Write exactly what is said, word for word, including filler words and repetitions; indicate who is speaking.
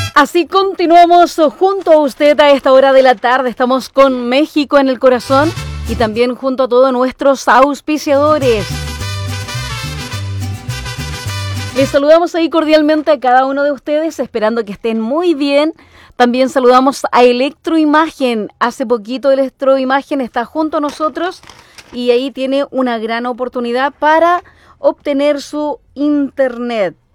Speaker 1: Así continuamos junto a usted a esta hora de la tarde. Estamos con México en el corazón y también junto a todos nuestros auspiciadores. Les saludamos ahí cordialmente a cada uno de ustedes, esperando que estén muy bien. También saludamos a Electroimagen. Hace poquito Electroimagen está junto a nosotros y ahí tiene una gran oportunidad para obtener su internet.